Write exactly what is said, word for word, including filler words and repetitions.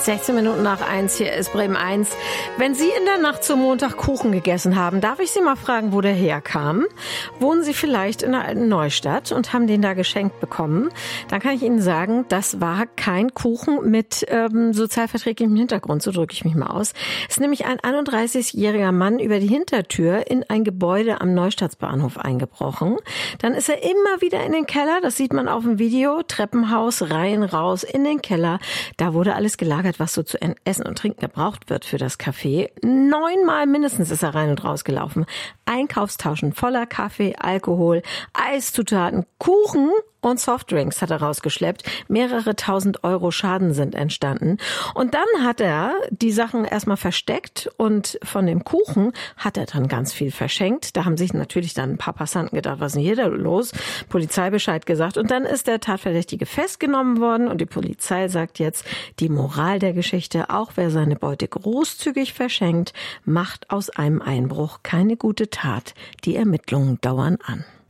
sechzehn Minuten nach eins, hier ist Bremen eins. Wenn Sie in der Nacht zum Montag Kuchen gegessen haben, darf ich Sie mal fragen, wo der herkam? Wohnen Sie vielleicht in der alten Neustadt und haben den da geschenkt bekommen? Dann kann ich Ihnen sagen, das war kein Kuchen mit ähm, sozialverträglichem Hintergrund, so drücke ich mich mal aus. Es ist nämlich ein einunddreißigjähriger Mann über die Hintertür in ein Gebäude am Neustadtbahnhof eingebrochen. Dann ist er immer wieder in den Keller, das sieht man auf dem Video, Treppenhaus, rein, raus, in den Keller. Da wurde alles gelagert, was so zu Essen und Trinken gebraucht wird für das Café. Neunmal mindestens ist er rein und raus gelaufen. Einkaufstauschen voller Kaffee, Alkohol, Eiszutaten, Kuchen und Softdrinks hat er rausgeschleppt. Mehrere tausend Euro Schaden sind entstanden. Und dann hat er die Sachen erstmal versteckt und von dem Kuchen hat er dann ganz viel verschenkt. Da haben sich natürlich dann ein paar Passanten gedacht, was ist denn hier da los? Polizei Bescheid gesagt. Und dann ist der Tatverdächtige festgenommen worden und die Polizei sagt jetzt, die Moral der Geschichte, auch wer seine Beute großzügig verschenkt, macht aus einem Einbruch keine gute Tat. Die Ermittlungen dauern an.